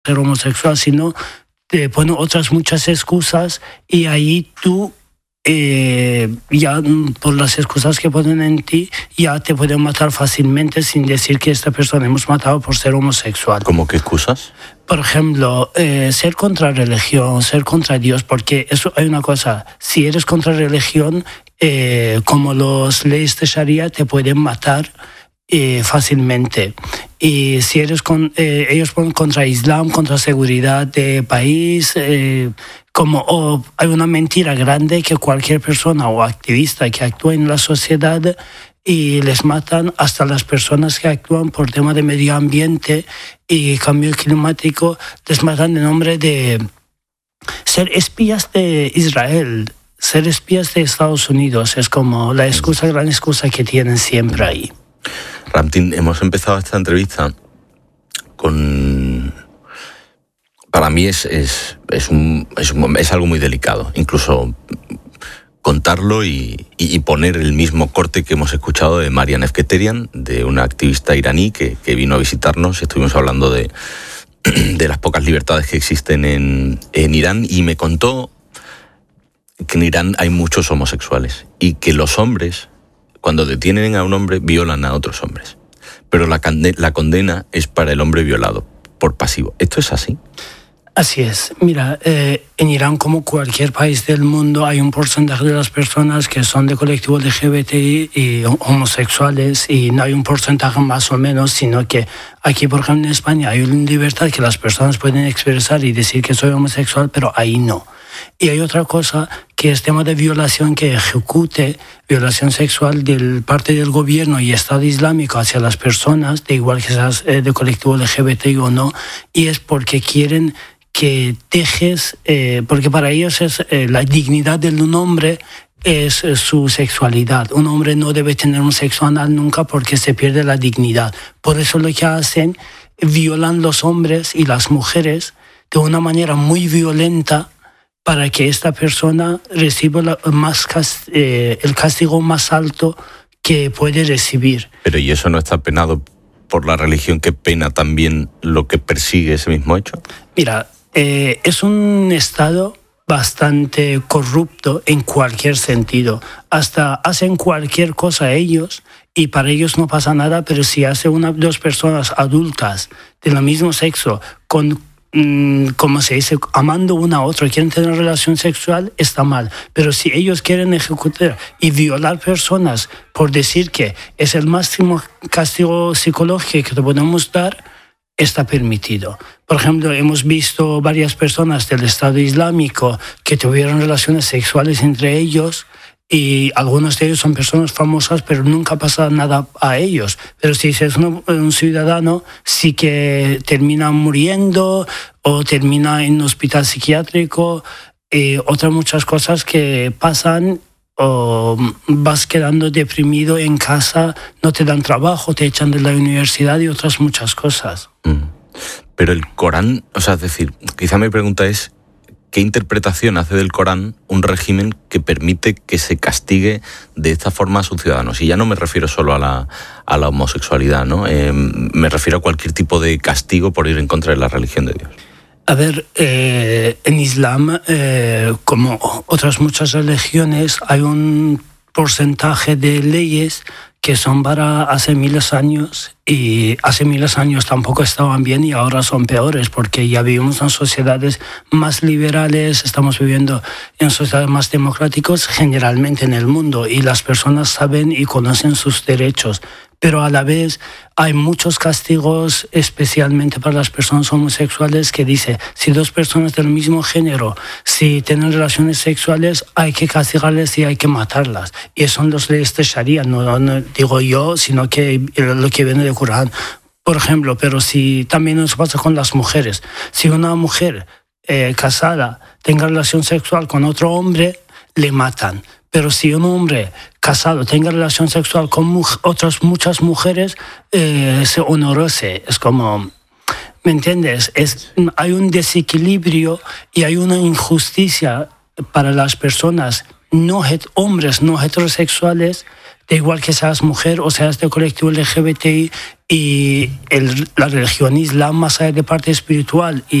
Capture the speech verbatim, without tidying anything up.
ser homosexual, sino te ponen otras muchas excusas y ahí tú, eh, ya por las excusas que ponen en ti, ya te pueden matar fácilmente sin decir que esta persona hemos matado por ser homosexual. ¿Cómo qué excusas? Por ejemplo, eh, ser contra religión, ser contra Dios, porque eso hay una cosa, si eres contra religión, eh, como los leyes de Sharia te pueden matar Eh, fácilmente. Y si eres con, eh, ellos ponen contra Islam, contra seguridad de país, eh, como oh, hay una mentira grande que cualquier persona o activista que actúa en la sociedad y les matan hasta las personas que actúan por tema de medio ambiente y cambio climático, les matan en nombre de ser espías de Israel, ser espías de Estados Unidos. Es como la excusa, gran excusa que tienen siempre ahí. Ramtin, hemos empezado esta entrevista con... Para mí es, es, es, un, es, un, es algo muy delicado, incluso contarlo y, y poner el mismo corte que hemos escuchado de Marian Efketerian, de una activista iraní que, que vino a visitarnos. Estuvimos hablando de, de las pocas libertades que existen en, en Irán, y me contó que en Irán hay muchos homosexuales y que los hombres, cuando detienen a un hombre, violan a otros hombres. Pero la, la condena es para el hombre violado, por pasivo. ¿Esto es así? Así es. Mira, eh, en Irán, como cualquier país del mundo, hay un porcentaje de las personas que son de colectivo L G B T I y homosexuales, y no hay un porcentaje más o menos, sino que aquí, por ejemplo, en España hay una libertad que las personas pueden expresar y decir que soy homosexual, pero ahí no. Y hay otra cosa que es tema de violación que ejecute, violación sexual de parte del gobierno y Estado Islámico hacia las personas, de igual que seas de colectivo L G B T I o no, y es porque quieren que dejes, eh, porque para ellos es eh, la dignidad de un hombre es eh, su sexualidad. Un hombre no debe tener un sexo anal nunca porque se pierde la dignidad. Por eso lo que hacen, violan los hombres y las mujeres de una manera muy violenta, para que esta persona reciba la, más cast, eh, el castigo más alto que puede recibir. Pero ¿y eso no está penado por la religión que pena también lo que persigue ese mismo hecho? Mira, eh, es un Estado bastante corrupto en cualquier sentido. Hasta hacen cualquier cosa ellos y para ellos no pasa nada, pero si hace una dos personas adultas del mismo sexo con como se dice, amando una a otra, quieren tener relación sexual, está mal. Pero si ellos quieren ejecutar y violar personas por decir que es el máximo castigo psicológico que te podemos dar, está permitido. Por ejemplo, hemos visto varias personas del Estado Islámico que tuvieron relaciones sexuales entre ellos, y algunos de ellos son personas famosas, pero nunca pasa nada a ellos. Pero si es un, un ciudadano, sí que termina muriendo o termina en un hospital psiquiátrico, y otras muchas cosas que pasan, o vas quedando deprimido en casa, no te dan trabajo, te echan de la universidad y otras muchas cosas. Mm. Pero el Corán, o sea, es decir, quizá mi pregunta es, ¿qué interpretación hace del Corán un régimen que permite que se castigue de esta forma a sus ciudadanos? Y ya no me refiero solo a la, a la homosexualidad, ¿no? Eh, me refiero a cualquier tipo de castigo por ir en contra de la religión de Dios. A ver, eh, en Islam, eh, como otras muchas religiones, hay un porcentaje de leyes que son para hace miles de años, y hace miles de años tampoco estaban bien y ahora son peores, porque ya vivimos en sociedades más liberales, estamos viviendo en sociedades más democráticas generalmente en el mundo, y las personas saben y conocen sus derechos. Pero a la vez hay muchos castigos, especialmente para las personas homosexuales, que dice, si dos personas del mismo género, si tienen relaciones sexuales, hay que castigarles y hay que matarlas. Y son las leyes de Sharia, no, no digo yo, sino que lo que viene del Corán. Por ejemplo, pero si también nos pasa con las mujeres. Si una mujer eh, casada tenga relación sexual con otro hombre, le matan. Pero si un hombre casado tenga relación sexual con mu- otras muchas mujeres, eh, se honorose. Es como, ¿me entiendes? Es, hay un desequilibrio y hay una injusticia para las personas, no het- hombres no heterosexuales, da igual que seas mujer o seas del colectivo L G B T I, y el, la religión islam, más allá de parte espiritual y